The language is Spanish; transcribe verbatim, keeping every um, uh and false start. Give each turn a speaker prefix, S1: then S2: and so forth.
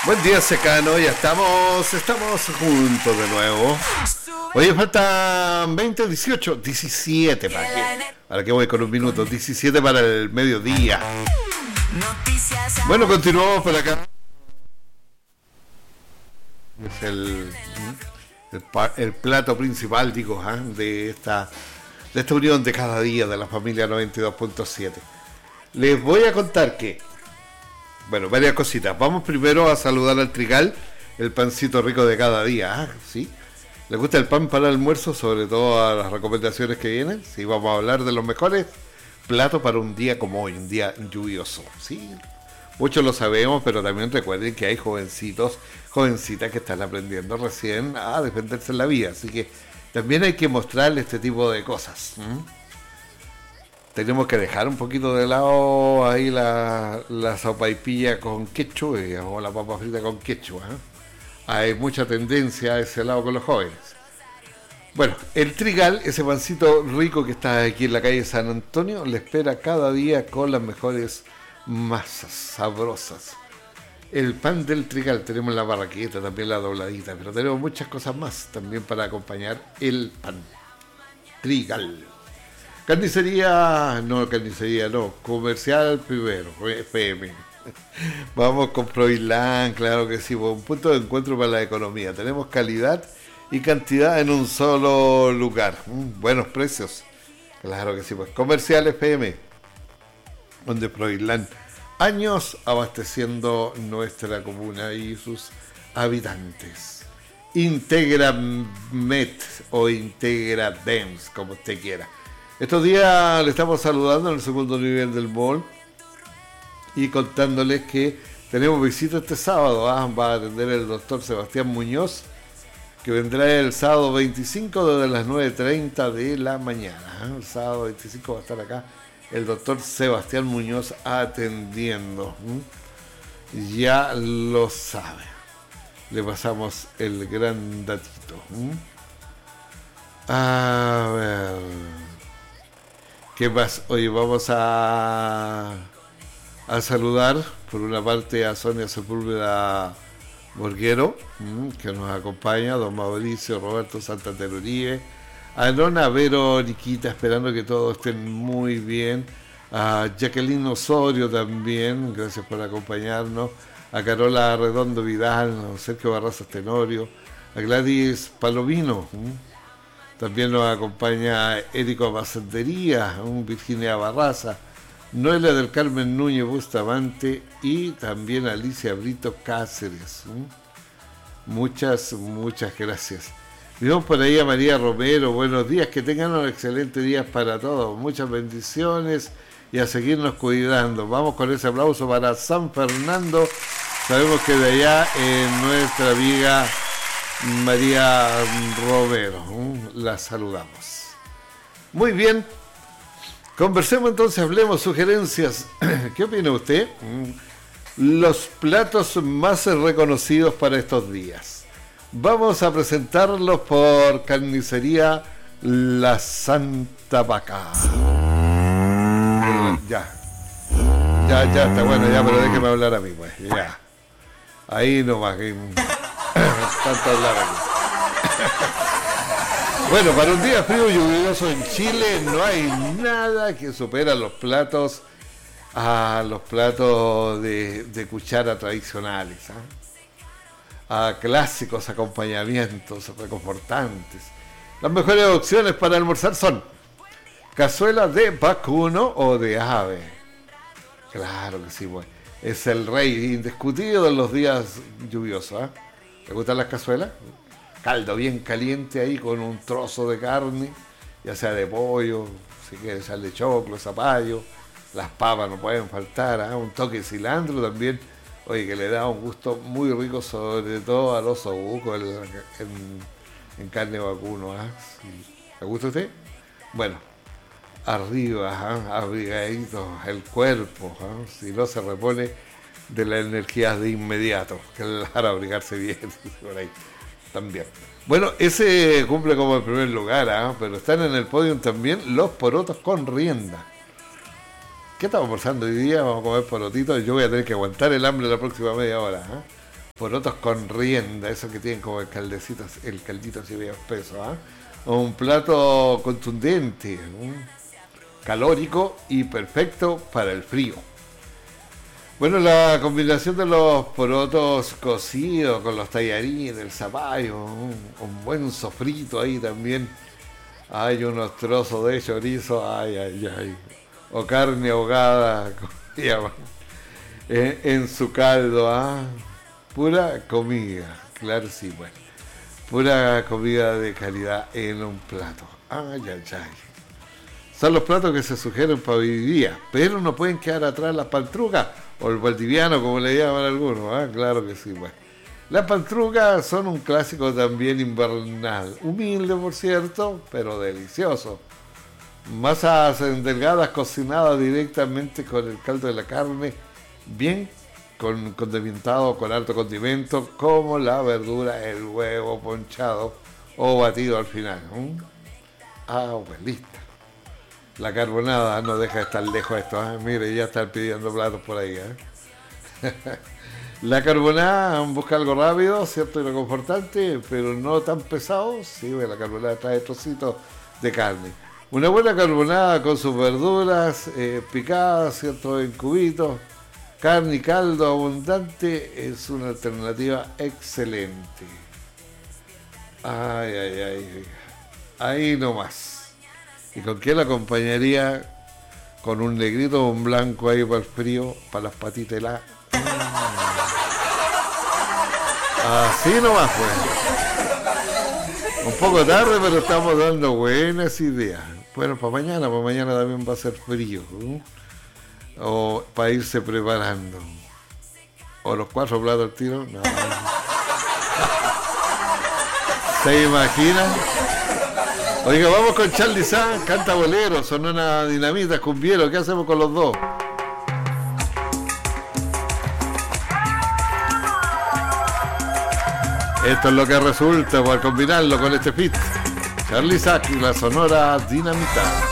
S1: Buen día, Secano, ya estamos, estamos juntos de nuevo. Oye, faltan veinte, dieciocho, diecisiete, ¿para qué? ¿Para qué voy con un minuto? diecisiete para el mediodía. Bueno, continuamos por acá. Es el, el, el plato principal, digo, ¿eh? de, esta, de esta unión de cada día de la familia noventa y dos punto siete. Les voy a contar que, bueno, varias cositas. Vamos primero a saludar al Trigal, el pancito rico de cada día. Ah, ¿sí? ¿Les gusta el pan para el almuerzo? Sobre todo a las recomendaciones que vienen. Sí, vamos a hablar de los mejores platos para un día como hoy, un día lluvioso. Sí, muchos lo sabemos, pero también recuerden que hay jovencitos, jovencitas que están aprendiendo recién a defenderse en la vida. Así que también hay que mostrarles este tipo de cosas. ¿Mm? Tenemos que dejar un poquito de lado ahí la, la sopaipilla con ketchup, o la papa frita con ketchup. ¿eh? Hay mucha tendencia a ese lado con los jóvenes. Bueno, el Trigal, ese pancito rico que está aquí en la calle San Antonio, le espera cada día con las mejores masas sabrosas. El pan del Trigal, tenemos la barraqueta, también la dobladita, pero tenemos muchas cosas más también para acompañar el pan. Trigal. Carnicería, no, carnicería no, comercial primero, P M. Vamos con Proilán, claro que sí, un punto de encuentro para la economía. Tenemos calidad y cantidad en un solo lugar. Mm, buenos precios, claro que sí, pues comerciales P M, donde Proilán, años abasteciendo nuestra comuna y sus habitantes. Integra Met o Integra Dems, como usted quiera. Estos días le estamos saludando en el segundo nivel del mall y contándoles que tenemos visita este sábado. ¿ah? Va a atender el doctor Sebastián Muñoz, que vendrá el sábado veinticinco desde las nueve treinta de la mañana. ¿eh? El sábado veinticinco va a estar acá el doctor Sebastián Muñoz atendiendo. ¿eh? Ya lo sabe. Le pasamos el gran datito. ¿eh? A ver... ¿Qué más? Hoy vamos a, a saludar por una parte a Sonia Sepúlveda Borguero, que nos acompaña, don Mauricio Roberto Santander, a Nona Vero Niquita, esperando que todos estén muy bien, a Jacqueline Osorio también, gracias por acompañarnos, a Carola Redondo Vidal, a Sergio Barrazas Tenorio, a Gladys Palomino, también nos acompaña Érico Abacendería, Virginia Barraza, Noelia del Carmen Núñez Bustamante y también Alicia Brito Cáceres. Muchas, muchas gracias. Vimos por ahí a María Romero, buenos días, que tengan un excelente día para todos, muchas bendiciones y a seguirnos cuidando. Vamos con ese aplauso para San Fernando, sabemos que de allá en nuestra amiga María Romero, la saludamos. Muy bien, conversemos entonces, hablemos, sugerencias. ¿Qué opina usted? Los platos más reconocidos para estos días. Vamos a presentarlos por Carnicería La Santa Vaca. Ya, ya, ya está bueno, ya, pero déjeme hablar a mí, pues, ya. Ahí nomás, que... tanto hablar aquí. Bueno, para un día frío y lluvioso en Chile no hay nada que supera los platos a los platos de, de cuchara tradicionales, ¿eh? A clásicos acompañamientos reconfortantes. Las mejores opciones para almorzar son cazuela de vacuno o de ave. Claro que sí, pues. Es el rey indiscutido de los días lluviosos, ¿eh? ¿Te gustan las cazuelas? Caldo bien caliente ahí con un trozo de carne, ya sea de pollo, si quieres echarle choclo, zapallo, las papas no pueden faltar, ¿eh? Un toque de cilantro también, oye, que le da un gusto muy rico, sobre todo al osobuco en, en, en carne vacuno. ¿eh? Sí. ¿Le gusta a usted? Bueno, arriba, ¿eh? Abrigadito el cuerpo, ¿eh? Si no se repone de la energía de inmediato, claro, abrigarse bien por ahí también. Bueno, ese cumple como el primer lugar, ¿eh? Pero están en el podio también los porotos con rienda. ¿Qué estamos almorzando hoy día? Vamos a comer porotitos. Yo voy a tener que aguantar el hambre la próxima media hora, ¿eh? porotos con rienda, esos que tienen como el caldecito, el caldito así medio espeso, ¿ah? Un plato contundente, ¿eh? Calórico y perfecto para el frío. Bueno, la combinación de los porotos cocidos con los tallarines, el zapallo, un, un buen sofrito ahí también. Hay unos trozos de chorizo, ay, ay, ay. O carne ahogada, en, en su caldo, ¿ah? Pura comida, claro, sí, bueno. Pura comida de calidad en un plato. Ay, ay, ay. Son los platos que se sugieren para hoy día, pero no pueden quedar atrás las pantrucas o el valdiviano, como le llaman algunos. ¿Ah? Claro que sí, bueno. Las pantrucas son un clásico también invernal, humilde por cierto, pero delicioso. Masas delgadas cocinadas directamente con el caldo de la carne, bien con condimentado con alto condimento, como la verdura, el huevo ponchado o batido al final. ¿Mm? Ah, pues listo. La carbonada no deja de estar lejos de esto, ¿eh? Mire, ya están pidiendo platos por ahí, ¿eh? La carbonada busca algo rápido, cierto y reconfortante, pero no tan pesado. Sí, la carbonada trae trocitos de carne. Una buena carbonada con sus verduras eh, picadas, cierto, en cubitos, carne y caldo abundante, es una alternativa excelente. Ay, ay, ay. Ahí nomás. ¿Y con qué la acompañaría? Con un negrito o un blanco ahí para el frío, para las patitas heladas. Así nomás, pues. Un poco tarde, pero estamos dando buenas ideas. Bueno, para mañana, para mañana también va a ser frío, ¿no? O para irse preparando. O los cuatro platos al tiro. No. ¿Se imaginan? Oiga, vamos con Charly Sanz, canta bolero, son una dinamita, cumbiero, ¿qué hacemos con los dos? Esto es lo que resulta por combinarlo con este fit. Charly Sanz y la Sonora Dinamita.